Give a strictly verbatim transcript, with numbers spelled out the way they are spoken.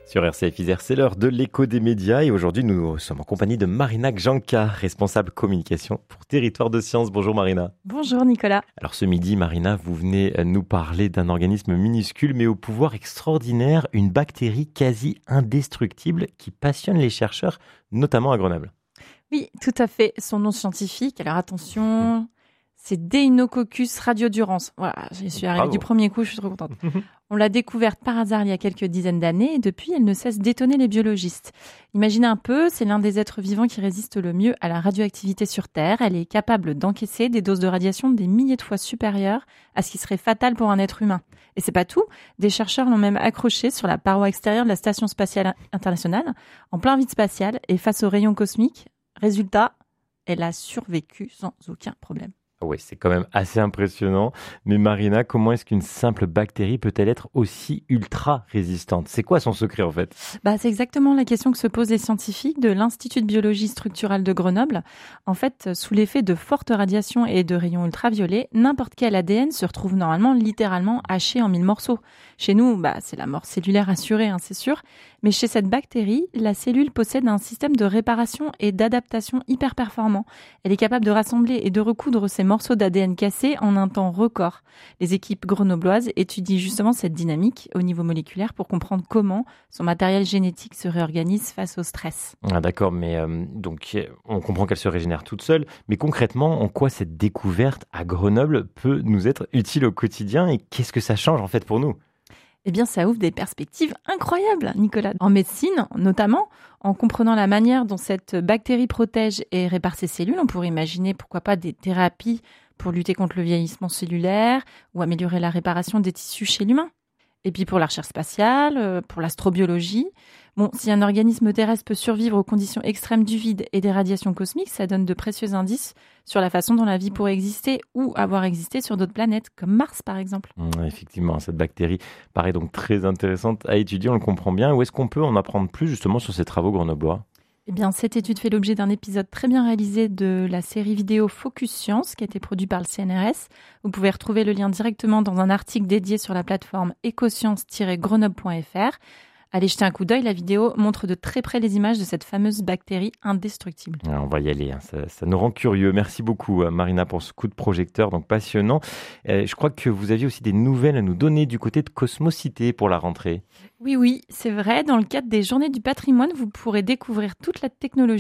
Sur R C F Isère, c'est l'heure de l'écho des médias et aujourd'hui nous sommes en compagnie de Marina Gjanka, responsable communication pour Territoire de Sciences. Bonjour Marina. Bonjour Nicolas. Alors ce midi Marina, vous venez nous parler d'un organisme minuscule mais au pouvoir extraordinaire, une bactérie quasi indestructible qui passionne les chercheurs, notamment à Grenoble. Oui, tout à fait. Son nom scientifique, alors attention, c'est Deinococcus radiodurans. Voilà, j'y suis arrivée Bravo. du premier coup, je suis trop contente. On l'a découverte par hasard il y a quelques dizaines d'années et depuis, elle ne cesse d'étonner les biologistes. Imaginez un peu, c'est l'un des êtres vivants qui résiste le mieux à la radioactivité sur Terre. Elle est capable d'encaisser des doses de radiation des milliers de fois supérieures à ce qui serait fatal pour un être humain. Et c'est pas tout, des chercheurs l'ont même accrochée sur la paroi extérieure de la Station spatiale internationale, en plein vide spatial et face aux rayons cosmiques. Résultat, elle a survécu sans aucun problème. Oui, c'est quand même assez impressionnant. Mais Marina, comment est-ce qu'une simple bactérie peut-elle être aussi ultra résistante ? C'est quoi son secret en fait ? Bah, c'est exactement la question que se posent les scientifiques de l'Institut de biologie structurale de Grenoble. En fait, sous l'effet de fortes radiations et de rayons ultraviolets, n'importe quel A D N se retrouve normalement littéralement haché en mille morceaux. Chez nous, bah, c'est la mort cellulaire assurée, hein, c'est sûr. Mais chez cette bactérie, la cellule possède un système de réparation et d'adaptation hyper performant. Elle est capable de rassembler et de recoudre ces morceaux d'A D N cassés en un temps record. Les équipes grenobloises étudient justement cette dynamique au niveau moléculaire pour comprendre comment son matériel génétique se réorganise face au stress. Ah d'accord, mais euh, donc on comprend qu'elle se régénère toute seule, mais concrètement, en quoi cette découverte à Grenoble peut nous être utile au quotidien et qu'est-ce que ça change en fait pour nous ? Eh bien, ça ouvre des perspectives incroyables, Nicolas. En médecine, notamment, en comprenant la manière dont cette bactérie protège et répare ses cellules, on pourrait imaginer, pourquoi pas, des thérapies pour lutter contre le vieillissement cellulaire ou améliorer la réparation des tissus chez l'humain. Et puis pour la recherche spatiale, pour l'astrobiologie, bon, si un organisme terrestre peut survivre aux conditions extrêmes du vide et des radiations cosmiques, ça donne de précieux indices sur la façon dont la vie pourrait exister ou avoir existé sur d'autres planètes, comme Mars par exemple. Mmh, effectivement, cette bactérie paraît donc très intéressante à étudier, on le comprend bien. Où est-ce qu'on peut en apprendre plus justement sur ces travaux grenoblois ? Eh bien, cette étude fait l'objet d'un épisode très bien réalisé de la série vidéo Focus Science qui a été produit par le C N R S. Vous pouvez retrouver le lien directement dans un article dédié sur la plateforme ecoscience tiret grenoble point f r. Allez jeter un coup d'œil, la vidéo montre de très près les images de cette fameuse bactérie indestructible. On va y aller, hein. ça, ça nous rend curieux. Merci beaucoup Marina pour ce coup de projecteur donc passionnant. Euh, je crois que vous aviez aussi des nouvelles à nous donner du côté de Cosmocité pour la rentrée. Oui, oui, c'est vrai. Dans le cadre des Journées du patrimoine, vous pourrez découvrir toute la technologie